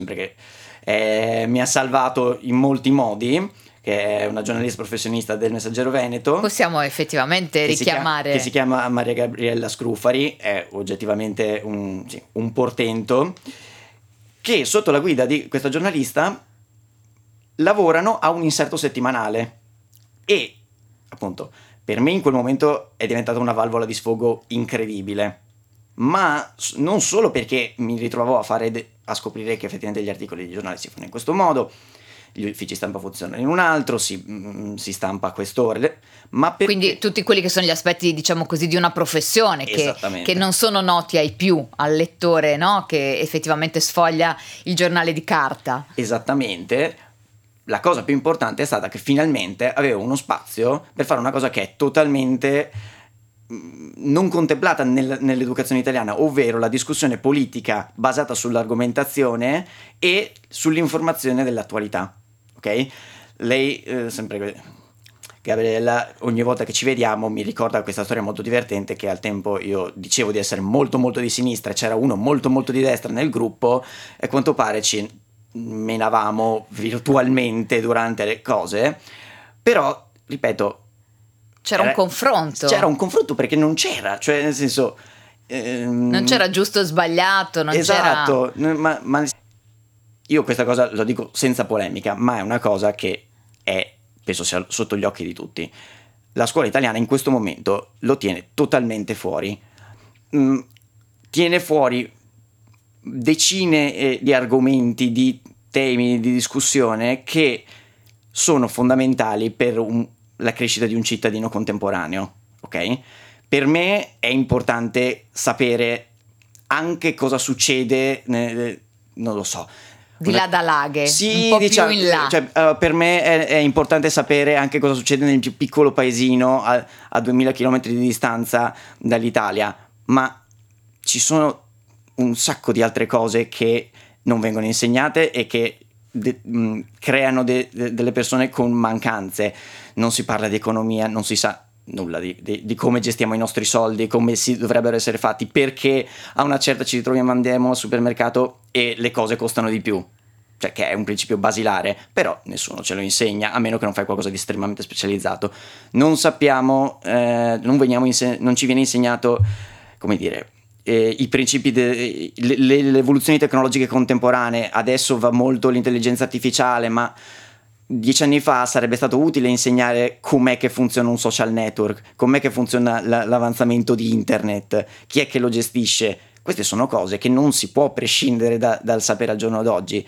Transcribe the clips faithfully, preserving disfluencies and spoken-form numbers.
perché eh, mi ha salvato in molti modi, che è una giornalista professionista del Messaggero Veneto. Possiamo effettivamente che richiamare... Si chiama, che si chiama Maria Gabriella Scrufari, è oggettivamente un, sì, un portento, che sotto la guida di questa giornalista lavorano a un inserto settimanale e, appunto, per me in quel momento è diventata una valvola di sfogo incredibile, ma non solo perché mi ritrovavo a fare de- a scoprire che effettivamente gli articoli di giornale si fanno in questo modo, gli uffici stampa funzionano in un altro, si, mm, si stampa a quest'ore, ma perché... Quindi tutti quelli che sono gli aspetti, diciamo così, di una professione che, che non sono noti ai più, al lettore, no? Che effettivamente sfoglia il giornale di carta. Esattamente. La cosa più importante è stata che finalmente avevo uno spazio per fare una cosa che è totalmente non contemplata nel, nell'educazione italiana, ovvero la discussione politica basata sull'argomentazione e sull'informazione dell'attualità. Ok? Lei, eh, sempre Gabriella, ogni volta che ci vediamo mi ricorda questa storia molto divertente, che al tempo io dicevo di essere molto molto di sinistra, c'era uno molto molto di destra nel gruppo e a quanto pare ci menavamo virtualmente durante le cose, però, ripeto, c'era era, un confronto. C'era un confronto perché non c'era, cioè nel senso... Ehm, non c'era giusto o sbagliato, non esatto, c'era... ma, ma io questa cosa lo dico senza polemica, ma è una cosa che è, penso sia sotto gli occhi di tutti. La scuola italiana in questo momento lo tiene totalmente fuori. Mm, tiene fuori decine eh, di argomenti, di temi di discussione che sono fondamentali per un, la crescita di un cittadino contemporaneo, ok? Per me è importante sapere anche cosa succede, eh, non lo so, di là da Laghe, sì, un po' diciamo, più in là. Cioè, uh, per me è, è importante sapere anche cosa succede nel più piccolo paesino a, a duemila chilometri di distanza dall'Italia, ma ci sono un sacco di altre cose che non vengono insegnate e che de- mh, creano de- de- delle persone con mancanze. Non si parla di economia, non si sa nulla di, di, di come gestiamo i nostri soldi, come si dovrebbero essere fatti, perché a una certa ci ritroviamo, andiamo al supermercato e le cose costano di più, cioè che è un principio basilare, però nessuno ce lo insegna, a meno che non fai qualcosa di estremamente specializzato. Non sappiamo, eh, non, veniamo inse- non ci viene insegnato, come dire, eh, i principi, de- le, le, le evoluzioni tecnologiche contemporanee. Adesso va molto l'intelligenza artificiale, ma dieci anni fa sarebbe stato utile insegnare com'è che funziona un social network, com'è che funziona l- l'avanzamento di internet, chi è che lo gestisce. Queste sono cose che non si può prescindere da, dal sapere al giorno d'oggi.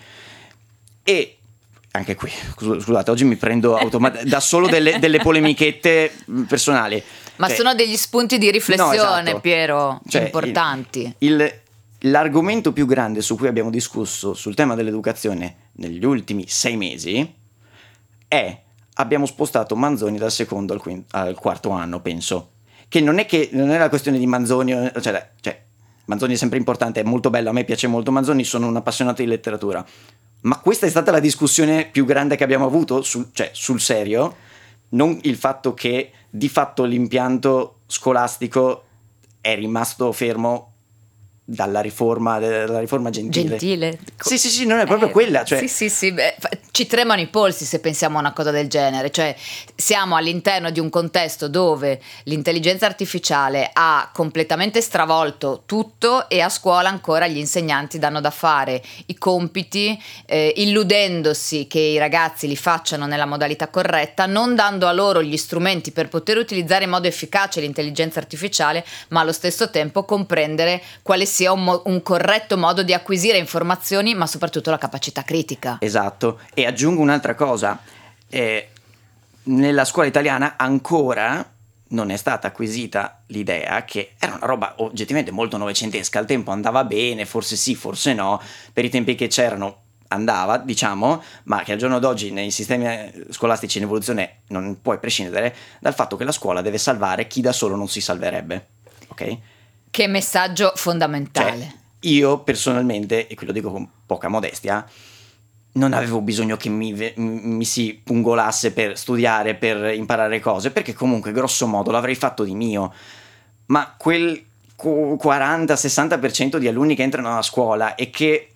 E anche qui, scusate, oggi mi prendo automat- da solo delle, delle polemichette personali. Ma cioè, sono degli spunti di riflessione, no, esatto. Piero, cioè, importanti. Il, il, l'argomento più grande su cui abbiamo discusso sul tema dell'educazione negli ultimi sei mesi è: abbiamo spostato Manzoni dal secondo al, quinto, al quarto anno, penso. Che non è che non è la questione di Manzoni, cioè, cioè Manzoni è sempre importante, è molto bello, a me piace molto Manzoni, sono un appassionato di letteratura. Ma questa è stata la discussione più grande che abbiamo avuto, sul, cioè sul serio, non il fatto che di fatto l'impianto scolastico è rimasto fermo dalla riforma dalla riforma Gentile. Gentile? Sì, sì, sì, non è proprio eh, quella. Cioè... Sì, sì, sì, beh, ci tremano i polsi se pensiamo a una cosa del genere. Cioè, siamo all'interno di un contesto dove l'intelligenza artificiale ha completamente stravolto tutto e a scuola ancora gli insegnanti danno da fare i compiti, eh, illudendosi che i ragazzi li facciano nella modalità corretta, non dando a loro gli strumenti per poter utilizzare in modo efficace l'intelligenza artificiale, ma allo stesso tempo comprendere quale sia un, mo- un corretto modo di acquisire informazioni, ma soprattutto la capacità critica. Esatto. E aggiungo un'altra cosa, eh, nella scuola italiana ancora non è stata acquisita l'idea che era una roba oggettivamente molto novecentesca, al tempo andava bene, forse sì, forse no, per i tempi che c'erano andava, diciamo, ma che al giorno d'oggi nei sistemi scolastici in evoluzione non puoi prescindere dal fatto che la scuola deve salvare chi da solo non si salverebbe, ok? Che messaggio fondamentale. Cioè, io personalmente, e qui lo dico con poca modestia, non avevo bisogno che mi, mi si pungolasse per studiare, per imparare cose, perché comunque grosso modo l'avrei fatto di mio. Ma quel quaranta-sessanta per cento di alunni che entrano a scuola e che